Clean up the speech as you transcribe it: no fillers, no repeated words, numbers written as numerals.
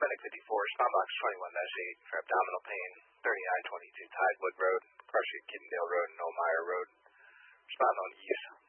Medic 54, respond box 21-8 for abdominal pain, 3922 Tidewood Road, Carson Kiddendale Road, and Oldmeyer Road. Respond on east.